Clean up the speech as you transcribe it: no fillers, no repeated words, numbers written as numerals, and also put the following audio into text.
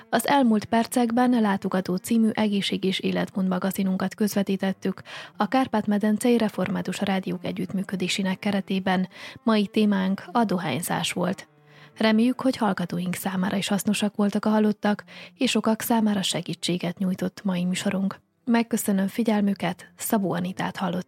Az elmúlt percekben Látogató című egészség- és életmód magazinunkat közvetítettük a Kárpát-medencei Református Rádiók együttműködésének keretében. Mai témánk a dohányzás volt. Reméljük, hogy hallgatóink számára is hasznosak voltak a hallottak, és sokak számára segítséget nyújtott mai műsorunk. Megköszönöm figyelmüket, Szabó Anitát hallották.